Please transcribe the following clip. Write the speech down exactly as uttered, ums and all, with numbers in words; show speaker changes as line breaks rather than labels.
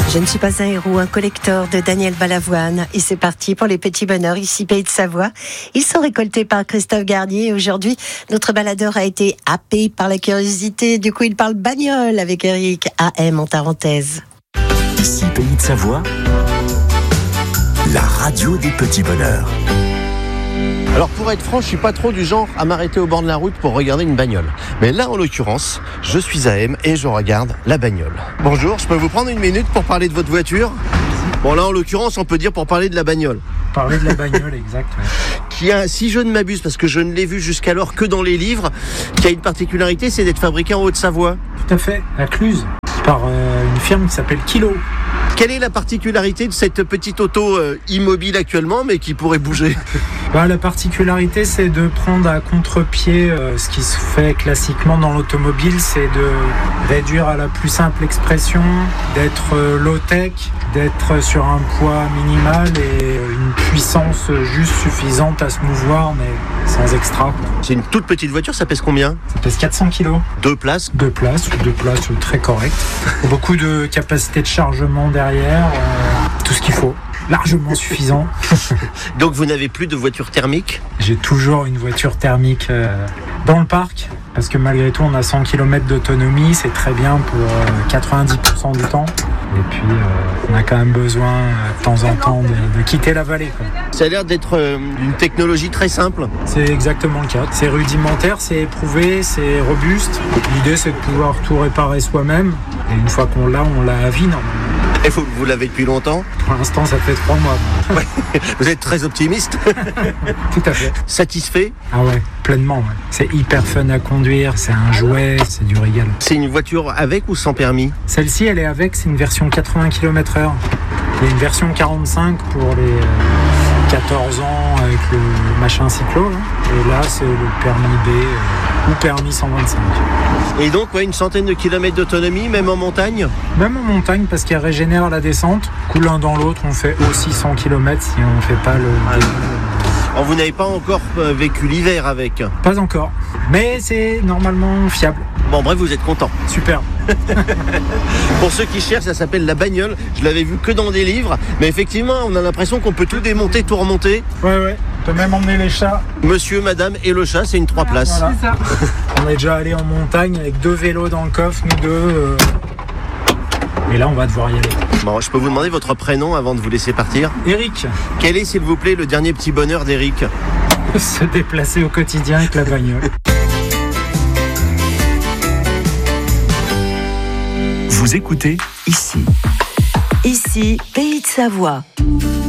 Je ne suis pas un héros, un collector de Daniel Balavoine. Et c'est parti pour les petits bonheurs ici, Pays de Savoie. Ils sont récoltés par Christophe Garnier. Et aujourd'hui, notre baladeur a été happé par la curiosité. Du coup, il parle bagnole avec Eric, A M en Tarentaise.
Ici, Pays de Savoie, la radio des petits bonheurs.
Alors pour être franc, je suis pas trop du genre à m'arrêter au bord de la route pour regarder une bagnole. Mais là, en l'occurrence, je suis à M et je regarde la bagnole. Bonjour, je peux vous prendre une minute pour parler de votre voiture ? Bon là, en l'occurrence, on peut dire pour parler de la bagnole.
Parler de la bagnole, exact. Ouais.
Qui a, si je ne m'abuse, parce que je ne l'ai vu jusqu'alors que dans les livres, qui a une particularité, c'est d'être fabriqué en Haute-Savoie.
Tout à fait, à Cluse, par euh, une firme qui s'appelle Kilo.
Quelle est la particularité de cette petite auto euh, immobile actuellement, mais qui pourrait bouger ?
Bah, la particularité, c'est de prendre à contre-pied euh, ce qui se fait classiquement dans l'automobile, c'est de réduire à la plus simple expression, d'être euh, low-tech, d'être sur un poids minimal et une puissance juste suffisante à se mouvoir, mais sans extra.
C'est une toute petite voiture, ça pèse combien ?
Ça pèse quatre cents kilos.
Deux places ?
Deux places, deux places très correctes. Beaucoup de capacité de chargement derrière, euh, tout ce qu'il faut. Largement suffisant.
Donc vous n'avez plus de voiture thermique ?
J'ai toujours une voiture thermique euh, dans le parc, parce que malgré tout on a cent kilomètres d'autonomie, c'est très bien pour euh, quatre-vingt-dix pour cent du temps. Et puis euh, on a quand même besoin euh, de temps en temps de, de quitter la vallée, quoi.
Ça a l'air d'être euh, une technologie très simple.
C'est exactement le cas. C'est rudimentaire, c'est éprouvé, c'est robuste. L'idée c'est de pouvoir tout réparer soi-même. Et une fois qu'on l'a, on l'a à vie normalement.
Et vous, vous l'avez depuis longtemps ?
Pour l'instant, ça fait trois mois.
Ouais. Vous êtes très optimiste ?
Tout à fait.
Satisfait ?
Ah ouais, pleinement. Ouais. C'est hyper fun à conduire, c'est un jouet, c'est du régal.
C'est une voiture avec ou sans permis ?
Celle-ci, elle est avec, c'est une version quatre-vingts kilomètres heure. Il y a une version quarante-cinq pour les quatorze ans avec le machin cyclo. Là. Et là, c'est le permis B euh, ou permis cent vingt-cinq.
Et donc, ouais, une centaine de kilomètres d'autonomie, même en montagne ?
Même en montagne, parce qu'elle régénère à la descente. Du coup, l'un dans l'autre, on fait aussi cent kilomètres si on ne fait pas le...
Ah, alors, vous n'avez pas encore vécu l'hiver avec ?
Pas encore. Mais c'est normalement fiable.
Bon, bref, vous êtes content.
Super.
Pour ceux qui cherchent, ça s'appelle la bagnole. Je l'avais vu que dans des livres. Mais effectivement, on a l'impression qu'on peut tout démonter, tout remonter.
Ouais, ouais. On peut même emmener les chats.
Monsieur, madame et le chat, c'est une trois places.
Voilà. C'est ça. On est déjà allé en montagne avec deux vélos dans le coffre, nous deux. Euh... Et là, on va devoir y aller.
Bon, je peux vous demander votre prénom avant de vous laisser partir ?
Eric.
Quel est, s'il vous plaît, le dernier petit bonheur d'Eric ?
Se déplacer au quotidien avec la bagnole.
Vous écoutez Ici.
Ici, Pays de Savoie.